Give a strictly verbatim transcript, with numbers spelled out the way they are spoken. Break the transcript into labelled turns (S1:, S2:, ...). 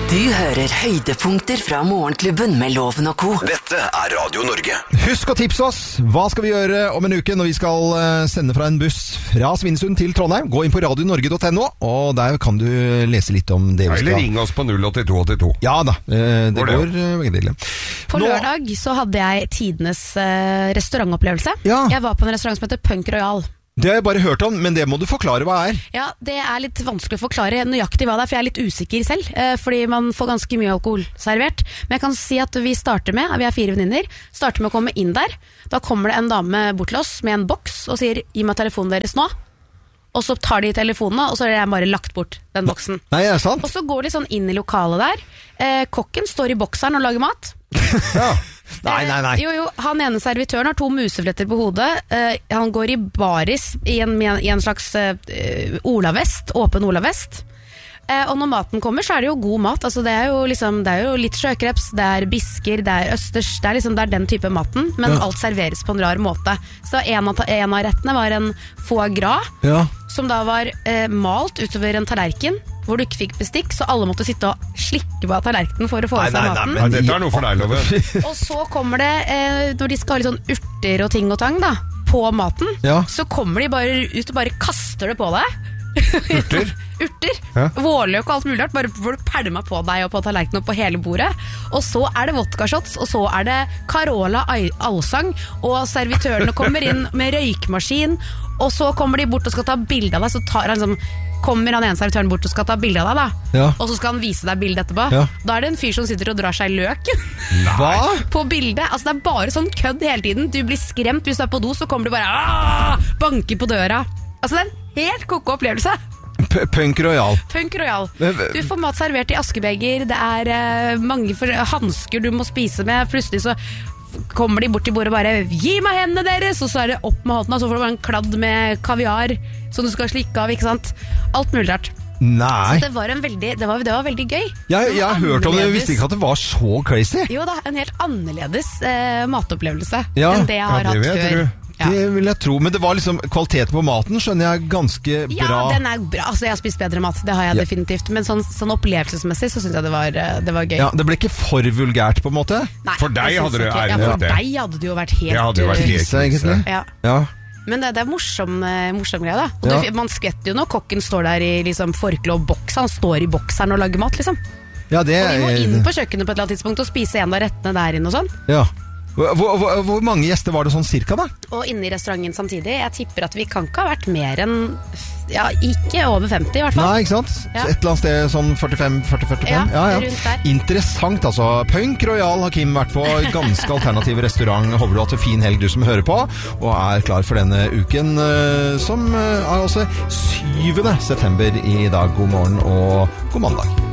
S1: Du hører høydepunkter fra Morgenklubben med Loven og Co.
S2: Dette er Radio Norge.
S3: Husk å tipse oss. Hva skal vi gjøre om en uke når vi skal sende fra en buss fra Svinesund til Trondheim? Gå inn på radio norge punktum no, og der kan du lese litt om det vi skal.
S4: Eller ring oss på null åtte to åtte to.
S3: Ja da, det går, det? går veldig ille.
S5: På Nå... lørdag så hadde jeg tidenes restaurantopplevelse.
S3: Ja.
S5: Jeg var på en restaurant som heter Punk Royal.
S3: Det har jeg bare hørt om, men det må du forklare hva er.
S5: Ja, det er litt vanskelig å forklare nøyaktig hva det er, for jeg er litt usikker selv, fordi man får ganske mye alkohol servert. Men jeg kan si at vi starter med, vi er fire venninner, starter med å komme inn der. Da kommer det en dame bort til oss med en boks og sier, gi meg telefonen deres nå. Og så tar de telefonene, og så har jeg bare lagt bort den boksen.
S3: Nei, er det sant?
S5: Og så går de sånn inn i lokalet der. Eh, kokken står i bokseren og lager mat.
S3: Ja. Nei, nei, nei.
S5: Eh, jo, jo, han ene servitøren har to musefletter på hodet. Eh, han går i baris i en, i en slags eh, olavest, åpen olavest. Eh, og når maten kommer, så er det jo god mat. Altså, det er jo, liksom, det er jo litt sjøkreps, det er bisker, det er østers, det er, liksom, det er den type maten, men ja. Alt serveres på en rar måte. Så en av, en av rettene var en foie gras, ja. Som da var eh, malt utover en tallerken, hvor du ikke fikk bestikk, så alle måtte sitte og slikke på tallerkenen for å få i seg maten.
S4: Nei, dette er noe for deg, Loven.
S5: Og så kommer det, eh, når de skal ha litt sånn urter og ting og tang da, på maten, ja. Så kommer de bare ut og bare kaster det på deg.
S4: Urter?
S5: Urter, ja. Vårløk og alt mulig rart, bare hvor du pælmer på deg og på tallerkenen og på hele bordet. Og så er det vodka-shots, og så er det Carola allsang, og servitørene kommer inn med røykmaskin, og så kommer de bort og skal ta bilde av deg, så tar han liksom, kommer han ene servitøren bort og skal ta bilde av deg da, ja. Og så skal han vise deg bildet etterpå, ja. Da er det en fyr som sitter og drar seg løken.
S3: Hva?
S5: På bildet, altså det er bare sånn kødd hele tiden. Du blir skremt hvis du er på do, så kommer du bare Aah! Banker på døra. Altså det er en helt koko opplevelse.
S3: P Punk Royal.
S5: Punk Royal. Du får mat servert i askebeger, det er uh, mange hansker du må spise med. Plutselig så kommer de bort til bordet og bare gi meg hendene deres, og så er det opp med hånden, og så får du bare en kladd med kaviar som du skal slikke av, ikke sant? Alt mulig rart.
S3: Nei.
S5: Så det var, en veldig, det var, det var veldig gøy.
S3: Jeg, jeg har hørt om det, jeg visste ikke at det var så crazy.
S5: Jo da, en helt annerledes uh, matopplevelse
S3: ja.
S5: enn det jeg har
S3: ja, det
S5: hatt før.
S3: Ja. Det vil jeg tro, men det var liksom kvaliteten på maten, skjønner jeg, ganske bra.
S5: Ja, den er bra, altså jeg har spist bedre mat, det har jeg ja. definitivt, men sånn, sånn opplevelsesmessig så synes jeg det var, det var gøy.
S3: Ja, det ble ikke for vulgært på en måte?
S5: Nei,
S4: for deg hadde det
S5: æren. Ja, for deg hadde det jo vært helt...
S4: Det hadde jo vært helt
S3: egentlig.
S5: Ja.
S3: Ja.
S5: Men det, det er morsom, morsom greie da. Og
S3: ja.
S5: det, man skvetter jo når kokken står der i liksom, forkle og boks, han står i bokseren og lager mat, liksom.
S3: Ja, det
S5: og vi må inn på kjøkkenet på et eller annet tidspunkt og spise en av rettene der inne og sånn.
S3: Ja. Hvor, hvor, hvor mange gjester var det sånn cirka da?
S5: Og inne i restauranten samtidig. Jeg tipper at vi kan ikke ha vært mer enn ja, ikke over femti i hvert fall.
S3: Nei, ikke sant?
S5: Ja.
S3: Et eller annet sted sånn førtifem til førtifem?
S5: Ja,
S3: ja, ja.
S5: rundt der.
S3: Interessant altså. Punk Royal har Kim vært på. Ganske alternativ restaurant. Håper du har hatt en fin helg, du som hører på. Og er klar for denne uken, som er altså syvende september i dag. God morgen og god mandag.